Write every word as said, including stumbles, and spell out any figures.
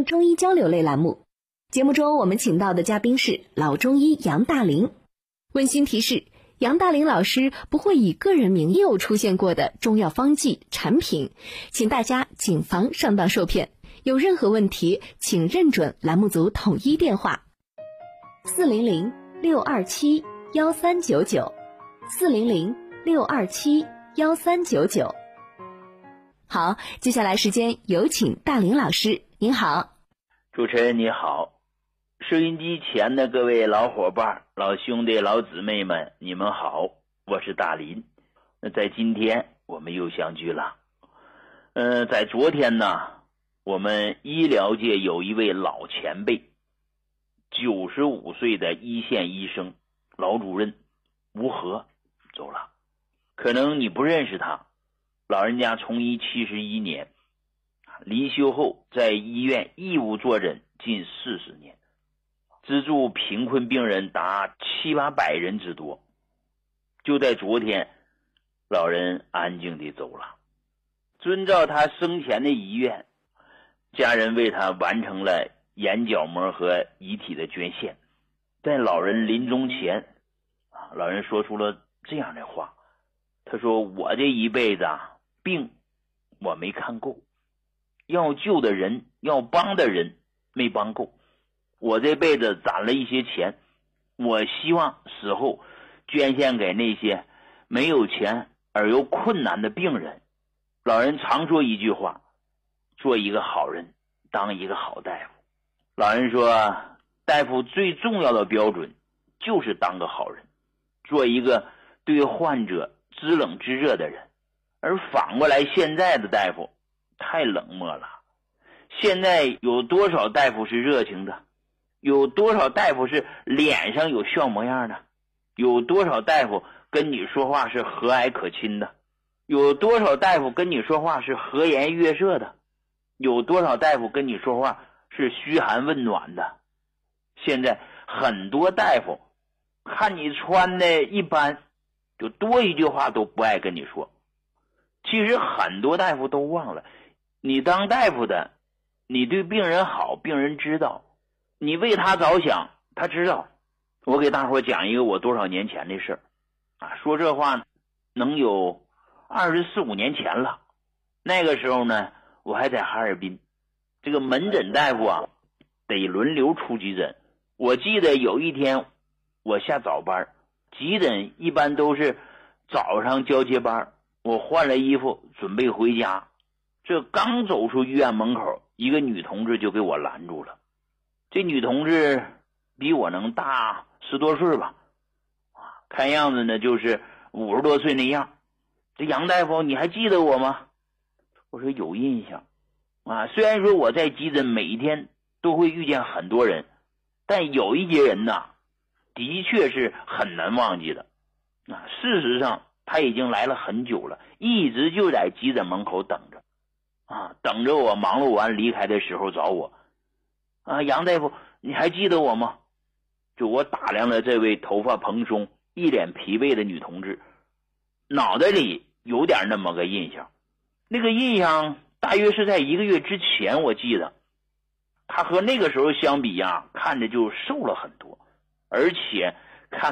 听中医交流类栏目。节目中我们请到的嘉宾是老中医杨大林。温馨提示，杨大林老师不会以个人名义有出现过的中药方剂产品，请大家谨防上当受骗。有任何问题请认准栏目组统一电话四零零六二七幺三九九 四零零六二七幺三九九。好，接下来时间有请大林老师。您好。 主持人你好，收音机前的各位老伙伴、老兄弟、老姊妹们，你们好，我是大林。那在今天我们又相聚了。呃，在昨天呢，我们医疗界有一位老前辈，九十五岁的一线医生老主任吴和走了。可能你不认识他，老人家从医七十一年，离休后在医院义务坐诊近四十年，资助贫困病人达七八百人之多。就在昨天，老人安静地走了。遵照他生前的遗愿，家人为他完成了眼角膜和遗体的捐献。在老人临终前，老人说出了这样的话，他说：我这一辈子啊，病我没看够，要救的人，要帮的人没帮够。我这辈子攒了一些钱，我希望死后捐献给那些没有钱而又困难的病人。老人常说一句话，做一个好人，当一个好大夫。老人说，大夫最重要的标准就是当个好人，做一个对患者知冷知热的人。而反过来，现在的大夫太冷漠了。现在有多少大夫是热情的？有多少大夫是脸上有笑模样的？有多少大夫跟你说话是和蔼可亲的？有多少大夫跟你说话是和颜悦色的？有多少大夫跟你说话是嘘寒问暖的？现在很多大夫看你穿的一般，就多一句话都不爱跟你说。其实很多大夫都忘了，你当大夫的，你对病人好，病人知道，你为他着想，他知道。我给大伙讲一个我多少年前的事儿啊，说这话能有二十四五年前了。那个时候呢，我还在哈尔滨，这个门诊大夫啊，得轮流出急诊。我记得有一天我下早班，急诊一般都是早上交接班，我换了衣服准备回家，这刚走出医院门口，一个女同志就给我拦住了。这女同志比我能大十多岁吧，看样子呢就是五十多岁那样。这杨大夫，你还记得我吗？我说有印象啊，虽然说我在急诊每一天都会遇见很多人，但有一些人呐，的确是很难忘记的啊。事实上他已经来了很久了，一直就在急诊门口等着啊，等着我忙碌完离开的时候找我啊。杨大夫，你还记得我吗？就我打量了这位头发蓬松、一脸疲惫的女同志，脑袋里有点那么个印象。那个印象大约是在一个月之前，我记得她和那个时候相比呀、啊，看着就瘦了很多，而且